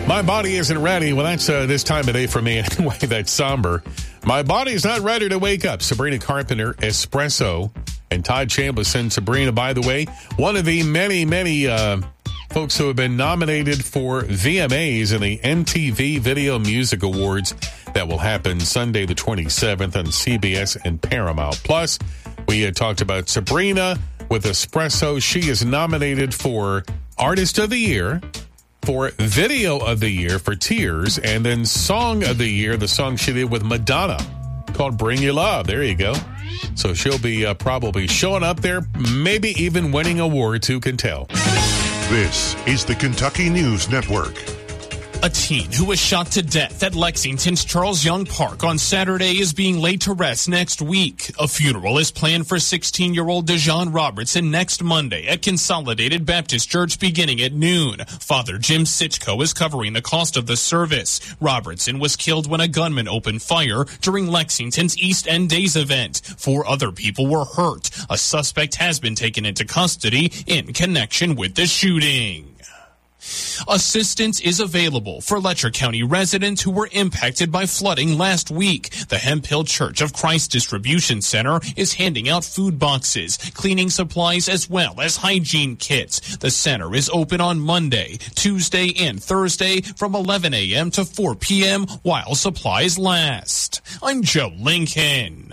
My body isn't ready. Well, that's this time of day for me anyway. That's somber. My body's not ready to wake up. Sabrina Carpenter, Espresso, and Todd Chambliss. Sabrina, by the way, one of the many folks who have been nominated for VMAs in the MTV Video Music Awards that will happen Sunday the 27th on CBS and Paramount Plus. We had talked about Sabrina with Espresso. She is nominated for Artist of the Year, for Video of the Year for Tears, and then Song of the Year, the song she did with Madonna called Bring Your Love. There you go. So she'll be probably showing up there, maybe even winning awards, who can tell. This is the Kentucky News Network. A teen who was shot to death at Lexington's Charles Young Park on Saturday is being laid to rest next week. A funeral is planned for 16-year-old Dejon Robertson next Monday at Consolidated Baptist Church beginning at noon. Father Jim Sitchko is covering the cost of the service. Robertson was killed when a gunman opened fire during Lexington's East End Days event. 4 other people were hurt. A suspect has been taken into custody in connection with the shooting. Assistance is available for Letcher County residents who were impacted by flooding last week. The Hemphill Church of Christ Distribution Center is handing out food boxes, cleaning supplies, as well as hygiene kits. The center is open on Monday, Tuesday, and Thursday from 11 a.m. to 4 p.m. while supplies last. I'm Joe Lincoln.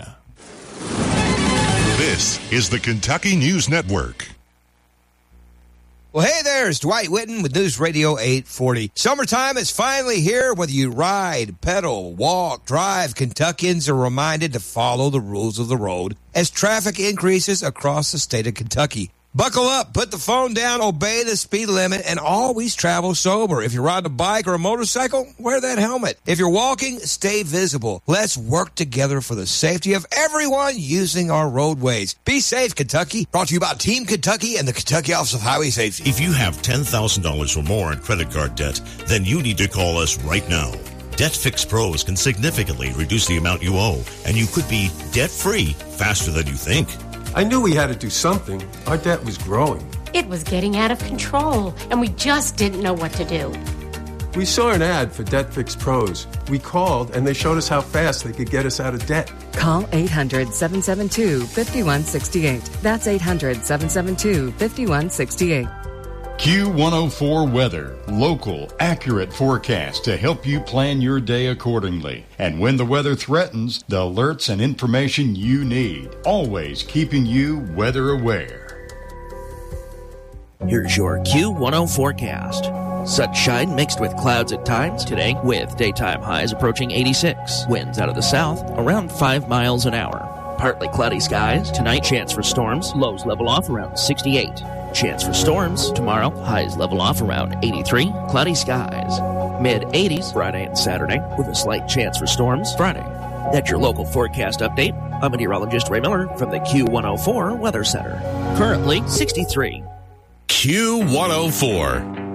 This is the Kentucky News Network. Well, hey there, it's Dwight Whitten with News Radio 840. Summertime is finally here. Whether you ride, pedal, walk, drive, Kentuckians are reminded to follow the rules of the road as traffic increases across the state of Kentucky. Buckle up, put the phone down, obey the speed limit, and always travel sober. If you're riding a bike or a motorcycle, wear that helmet. If you're walking, stay visible. Let's work together for the safety of everyone using our roadways. Be safe, Kentucky. Brought to you by Team Kentucky and the Kentucky Office of Highway Safety. If you have $10,000 or more in credit card debt, then you need to call us right now. Debt Fix Pros can significantly reduce the amount you owe, and you could be debt-free faster than you think. I knew we had to do something. Our debt was growing. It was getting out of control, and we just didn't know what to do. We saw an ad for Debt Fix Pros. We called, and they showed us how fast they could get us out of debt. Call 800-772-5168. That's 800-772-5168. Q104 Weather. Local, accurate forecast to help you plan your day accordingly. And when the weather threatens, the alerts and information you need. Always keeping you weather aware. Here's your Q10 forecast. Sunshine mixed with clouds at times today, with daytime highs approaching 86. Winds out of the south around 5 miles an hour. Partly cloudy skies. Tonight, chance for storms. Lows level off around 68. Chance for storms tomorrow. Highs level off around 83. Cloudy skies. Mid-80s Friday and Saturday, with a slight chance for storms Friday. That's your local forecast update. I'm meteorologist Ray Miller from the Q104 Weather Center. Currently 63. Q104.